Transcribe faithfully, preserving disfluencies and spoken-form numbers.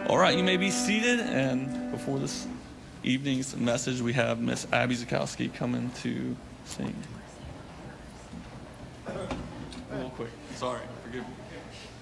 All right, you may be seated. And before this evening's message, we have Miss Abby Zakowski coming to sing. A little quick. Sorry. Forgive me.